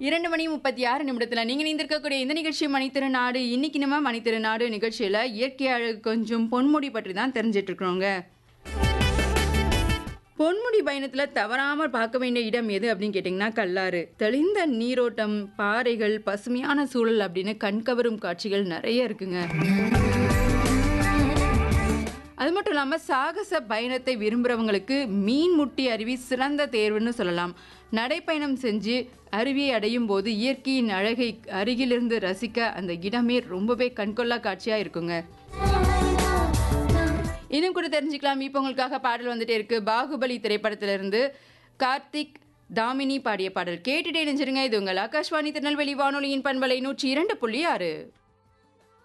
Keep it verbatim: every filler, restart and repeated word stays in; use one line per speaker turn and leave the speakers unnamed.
இரண்டு மணி முப்பத்தி ஆறு நிமிடத்துல நீங்க இணைந்திருக்கக்கூடிய இந்த நிகழ்ச்சி மணித்திருநாடு. இன்னைக்கு நம்ம மணித்திருநாடு நிகழ்ச்சியில இயற்கை அழகு கொஞ்சம் பொன்முடி பற்றி தான் தெரிஞ்சிட்டு இருக்கிறோங்க. பொன்முடி பயணத்துல தவறாம பார்க்க வேண்டிய இடம் எது அப்படின்னு கேட்டிங்கன்னா கல்லாறு. தெளிந்த நீரோட்டம், பாறைகள், பசுமையான சூழல் அப்படின்னு கண்கவரும் காட்சிகள் நிறைய இருக்குங்க. அது மட்டும் இல்லாமல் சாகச பயணத்தை விரும்புகிறவங்களுக்கு மீன்முட்டி அருவி சிறந்த தேர்வுன்னு சொல்லலாம். நடைப்பயணம் செஞ்சு அருவியை அடையும் போது இயற்கையின் அழகை அருகிலிருந்து ரசிக்க அந்த இடமே ரொம்பவே கண்கொள்ளா காட்சியாக இருக்குங்க. இன்னும் கூட தெரிஞ்சுக்கலாம். இப்போ உங்களுக்காக பாடல் வந்துட்டே இருக்கு. பாகுபலி திரைப்படத்திலிருந்து கார்த்திக் தாமினி பாடிய பாடல் கேட்டுட்டே நினைச்சிருங்க. இது உங்கள் ஆகாஷ்வாணி திருநெல்வேலி வானொலியின் பண்பலை நூற்றி இரண்டு புள்ளி ஆறு.